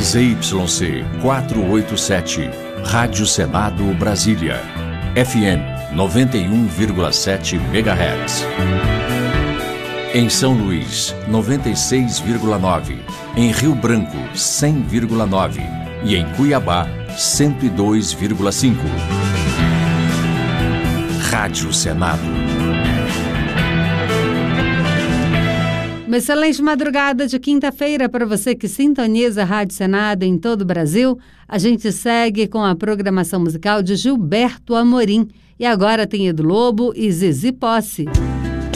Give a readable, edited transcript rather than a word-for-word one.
ZYC 487, Rádio Senado Brasília, FM 91,7 MHz. Em São Luís, 96,9. Em Rio Branco, 100,9. E em Cuiabá, 102,5. Rádio Senado. Uma excelente madrugada de quinta-feira para você que sintoniza a Rádio Senado em todo o Brasil. A gente segue com a programação musical de Gilberto Amorim. E agora tem Edu Lobo e Zizi Posse.